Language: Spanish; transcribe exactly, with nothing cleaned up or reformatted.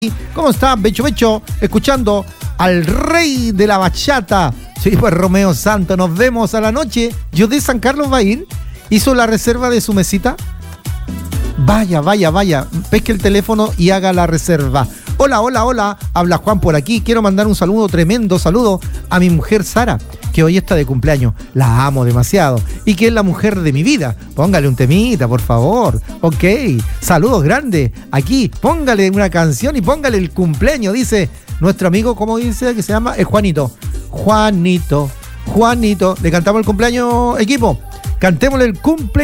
¿Cómo está, Becho Becho? Escuchando al rey de la bachata. Sí, pues Romeo Santos. Nos vemos a la noche. Yo de San Carlos va a ir. ¿Hizo la reserva de su mesita? Vaya, vaya, vaya. Pesque el teléfono y haga la reserva. Hola, hola, hola. Habla Juan por aquí. Quiero mandar un saludo, tremendo saludo a mi mujer Sara, que hoy está de cumpleaños. La amo demasiado. Y que es la mujer de mi vida. Póngale un temita, por favor. Ok. Saludos grandes. Aquí, póngale una canción y póngale el cumpleaños. Dice nuestro amigo, ¿cómo dice que se llama? Es Juanito. Juanito. Juanito. ¿Le cantamos el cumpleaños, equipo? Cantémosle el cumple.